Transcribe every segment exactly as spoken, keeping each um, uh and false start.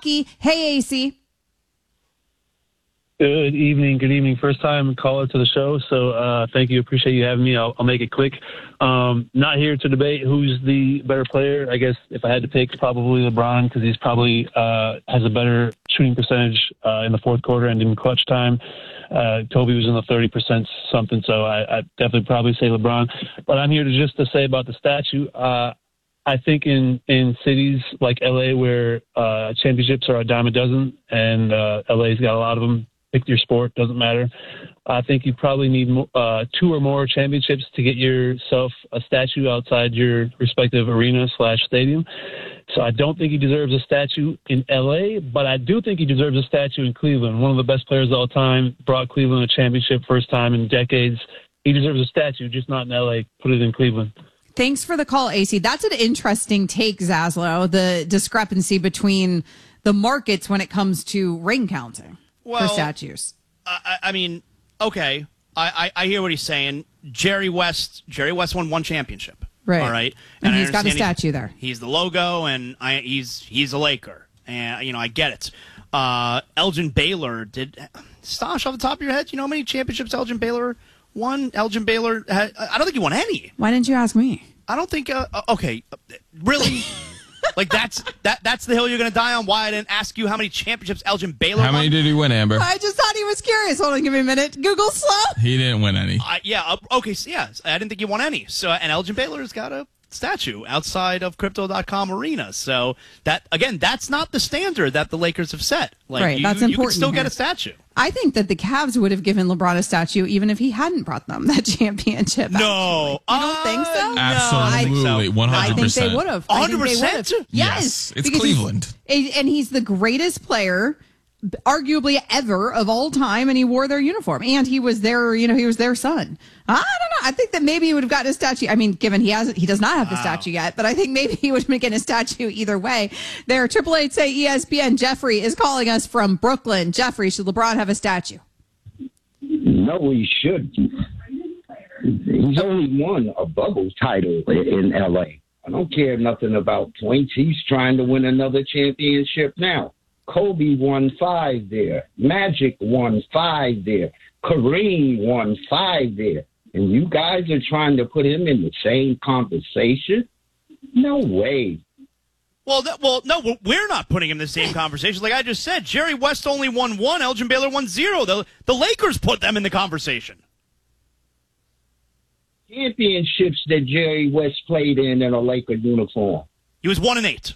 Milwaukee. Hey, A C. Good evening. Good evening. First time caller to the show, so uh, thank you. Appreciate you having me. I'll, I'll make it quick. Um, not here to debate who's the better player. I guess if I had to pick, probably LeBron, because he's probably uh, has a better shooting percentage uh, in the fourth quarter and in clutch time. Uh, Kobe was in the thirty percent something, so I, I'd definitely probably say LeBron. But I'm here to just to say about the statue. Uh, I think in, in cities like L A where uh, championships are a dime a dozen, and uh, L A's got a lot of them. Pick your sport, doesn't matter. I think you probably need uh, two or more championships to get yourself a statue outside your respective arena slash stadium. So I don't think he deserves a statue in L A, but I do think he deserves a statue in Cleveland. One of the best players of all time, brought Cleveland a championship first time in decades. He deserves a statue, just not in L A. Put it in Cleveland. Thanks for the call, A C. That's an interesting take, Zaslow, the discrepancy between the markets when it comes to ring counting. Well, for statues. I, I mean, okay, I, I, I hear what he's saying. Jerry West, Jerry West won one championship, right? All right, and, and he's got a statue he's, there. He's the logo, and I, he's he's a Laker, and you know I get it. Uh, Elgin Baylor did. Stosh, off the top of your head, you know how many championships Elgin Baylor won? Elgin Baylor, had, I don't think he won any. Why didn't you ask me? I don't think. Uh, okay, really. Like, that's that that's the hill you're going to die on? Why I didn't ask you how many championships Elgin Baylor How won? many did he win, Amber? I just thought he was curious. Hold on, give me a minute. Google slow. He didn't win any. Uh, yeah, uh, okay, so yeah, I didn't think he won any. So, and Elgin Baylor's got a statue outside of Crypto dot com arena. So, that again, that's not the standard that the Lakers have set. Like, right, you, that's you important. can still here. get a statue. I think that the Cavs would have given LeBron a statue even if he hadn't brought them that championship. No. Actually. You don't uh, think so? Absolutely, one hundred percent. I think they would have. one hundred percent? Yes. Yes, it's because Cleveland. He's, and he's the greatest player, arguably ever, of all time, and he wore their uniform. And he was their, you know, he was their son. I don't know. I think that maybe he would have gotten a statue. I mean, given he has, he does not have the wow. statue yet, but I think maybe he would have been getting a statue either way. There, Triple Eight say E S P N. Jeffrey is calling us from Brooklyn. Jeffrey, should LeBron have a statue? No, he shouldn't. He's only won a bubble title in L A. I don't care nothing about points. He's trying to win another championship now. Kobe won five there. Magic won five there. Kareem won five there. And you guys are trying to put him in the same conversation? No way. Well, that, well, no, we're not putting him in the same conversation. Like I just said, Jerry West only won one. Elgin Baylor won zero. The, the Lakers put them in the conversation. Championships that Jerry West played in in a Laker uniform. He was one and eight.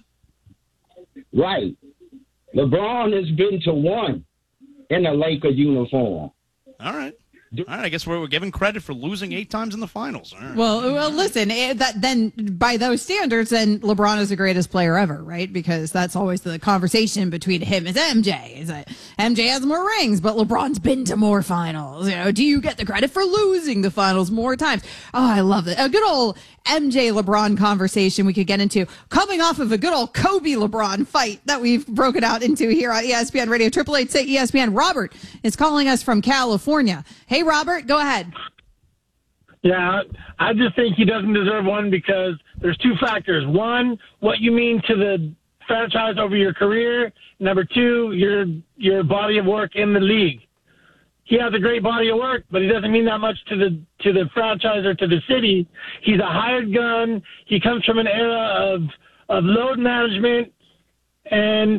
Right. LeBron has been to one in a Laker uniform. All right. All right, I guess we're, we're giving credit for losing eight times in the finals. All right. Well, well, listen, that then by those standards, then LeBron is the greatest player ever, right? Because that's always the conversation between him and M J. Is that M J has more rings, but LeBron's been to more finals. You know, do you get the credit for losing the finals more times? Oh, I love it. A good old M J LeBron conversation we could get into, coming off of a good old Kobe LeBron fight that we've broken out into here on E S P N Radio. Triple Eight say E S P N. Robert is calling us from California. Hey, Robert, go ahead. Yeah, I just think he doesn't deserve one because there's two factors. One, what you mean to the franchise over your career. Number two, your your body of work in the league. He has a great body of work, but he doesn't mean that much to the to the franchise or to the city. He's a hired gun. He comes from an era of of load management, and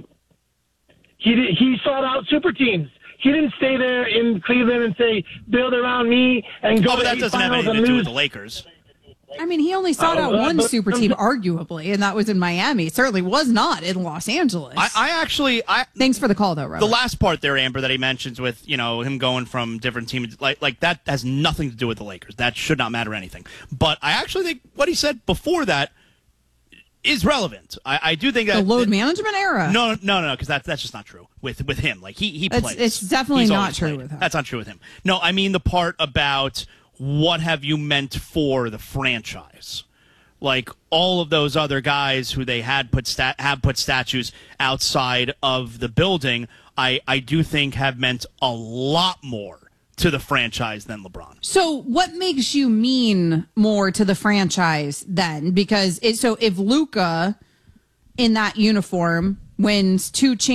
he he sought out super teams. He didn't stay there in Cleveland and say, build around me and go oh, but to that eight doesn't have finals anything and to do lose. with the Lakers. I mean, he only sought Oh, out uh, one but- super team, arguably, and that was in Miami. It certainly was not in Los Angeles. I, I actually, I Thanks for the call, though, Robert. the last part there, Amber, that he mentions with you know him going from different teams, like like that has nothing to do with the Lakers. That should not matter anything. But I actually think what he said before that is relevant. I, I do think that the load that, management era. No, no, no, because that's that's just not true with with him. Like he he It's- plays. it's definitely He's not always true played. with him. That's not true with him. No, I mean the part about what have you meant for the franchise. Like all of those other guys who they had put stat- have put statues outside of the building, I, I do think have meant a lot more to the franchise than LeBron. So what makes you mean more to the franchise then? Because it, so if Luka in that uniform wins two championships,